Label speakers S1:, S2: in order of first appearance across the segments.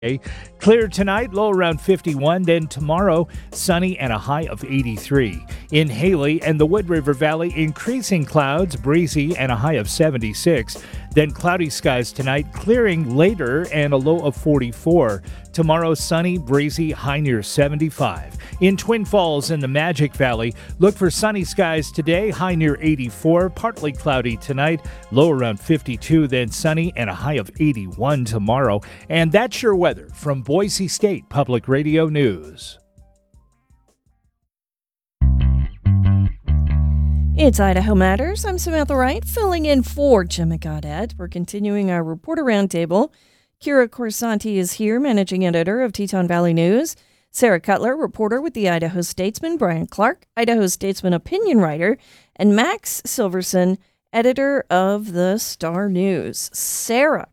S1: Clear tonight, low around 51. Then tomorrow, sunny and a high of 83. In Haley and the Wood River Valley, increasing clouds, breezy, and a high of 76. Then cloudy skies tonight, clearing later and a low of 44. Tomorrow, sunny, breezy, high near 75. In Twin Falls and the Magic Valley, look for sunny skies today, high near 84. Partly cloudy tonight, low around 52. Then sunny and a high of 81 tomorrow. And that's your weather from Boise State Public Radio News.
S2: It's Idaho Matters. I'm Samantha Wright, filling in for Jim Goddard. We're continuing our reporter roundtable. Kira Corsanti is here, managing editor of Teton Valley News. Sarah Cutler, reporter with the Idaho Statesman. Brian Clark, Idaho Statesman opinion writer. And Max Silverson, editor of the Star News. Sarah,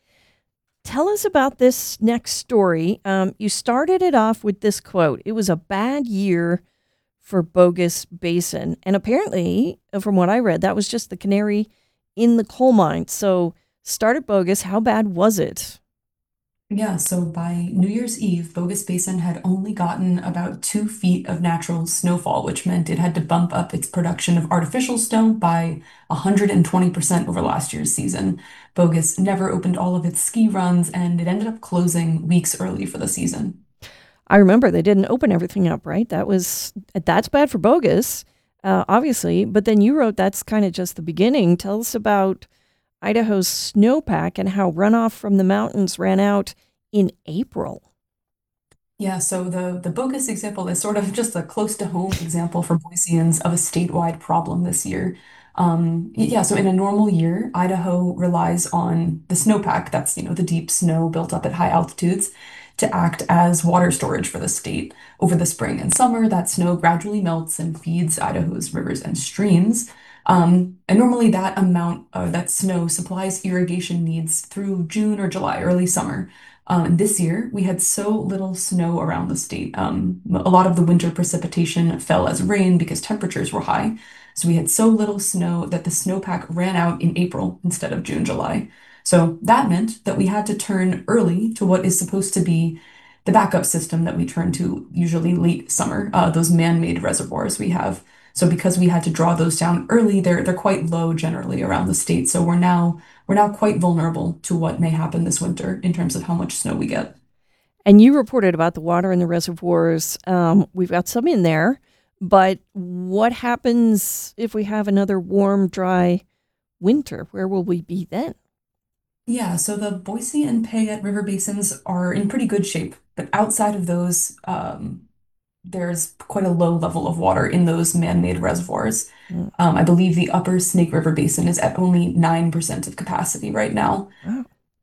S2: tell us about this next story. You started it off with this quote. It was a bad year for Bogus Basin. And apparently, from what I read, that was just the canary in the coal mine. So started bogus. How bad was it?
S3: Yeah, so by New Year's Eve, Bogus Basin had only gotten about 2 feet of natural snowfall, which meant it had to bump up its production of artificial snow by 120% over last year's season. Bogus never opened all of its ski runs, and it ended up closing weeks early for the season.
S2: I remember they didn't open everything up, right? That's bad for Bogus, obviously. But then you wrote that's kind of just the beginning. Tell us about Idaho's snowpack and how runoff from the mountains ran out in April.
S3: Yeah, so the Bogus example is sort of just a close to home example for Boiseans of a statewide problem this year. Yeah, so in a normal year, Idaho relies on the snowpack, that's, the deep snow built up at high altitudes, to act as water storage for the state. Over the spring and summer, that snow gradually melts and feeds Idaho's rivers and streams. And normally that amount of that snow supplies irrigation needs through June or July, early summer. This year, we had so little snow around the state. A lot of the winter precipitation fell as rain because temperatures were high. So we had so little snow that the snowpack ran out in April instead of June, July. So that meant that we had to turn early to what is supposed to be the backup system that we turn to usually late summer, those man-made reservoirs we have. So because we had to draw those down early, they're quite low generally around the state. So we're now quite vulnerable to what may happen this winter in terms of how much snow we get.
S2: And you reported about the water in the reservoirs. We've got some in there, but what happens if we have another warm, dry winter? Where will we be then?
S3: Yeah, so the Boise and Payette River basins are in pretty good shape, but outside of those, there's quite a low level of water in those man-made reservoirs.
S2: Mm.
S3: I believe the upper Snake River Basin is at only 9% of capacity right now.
S2: Wow.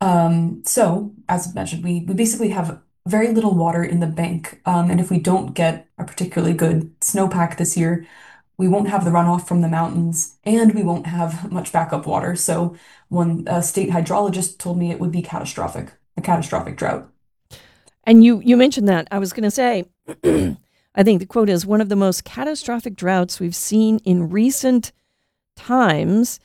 S3: So, as mentioned, we basically have very little water in the bank. And if we don't get a particularly good snowpack this year, we won't have the runoff from the mountains and we won't have much backup water. So, one state hydrologist told me it would be catastrophic, a catastrophic drought.
S2: And you mentioned that. I was going to say, I think the quote is one of the most catastrophic droughts we've seen in recent times.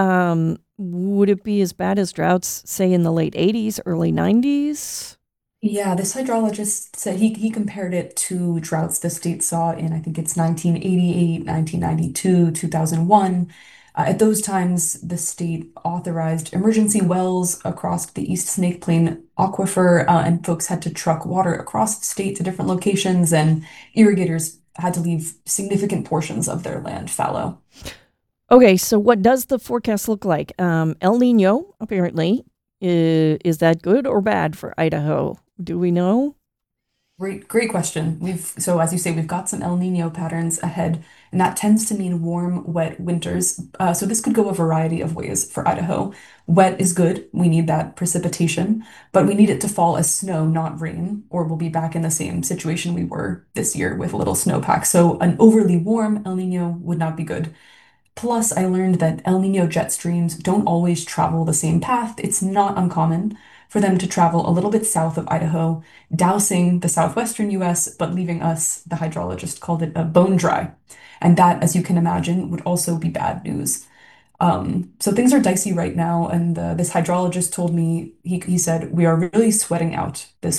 S2: Would it be as bad as droughts, say, in the late 80s, early 90s?
S3: Yeah, this hydrologist said he compared it to droughts the state saw in, I think it's 1988, 1992, 2001. At those times, the state authorized emergency wells across the East Snake Plain aquifer, and folks had to truck water across the state to different locations, and irrigators had to leave significant portions of their land fallow.
S2: Okay, so what does the forecast look like? El Nino, apparently. Is that good or bad for Idaho? Do we know?
S3: Great question. So as you say, we've got some El Nino patterns ahead, and that tends to mean warm, wet winters. So this could go a variety of ways for Idaho. Wet is good. We need that precipitation, but we need it to fall as snow, not rain, or we'll be back in the same situation we were this year with little snowpack. So an overly warm El Nino would not be good. Plus, I learned that El Nino jet streams don't always travel the same path. It's not uncommon for them to travel a little bit south of Idaho, dousing the southwestern US, but leaving us, the hydrologist called it, a bone dry. And that, as you can imagine, would also be bad news. So things are dicey right now, and this hydrologist told me he said we are really sweating out this